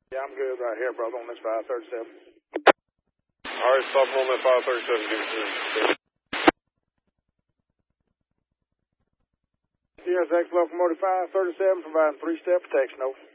Yeah, I'm good right here, brother, on this 537. All right, stop on that 537. Give it to him. CSX locomotive 537 providing 3-step protection, over.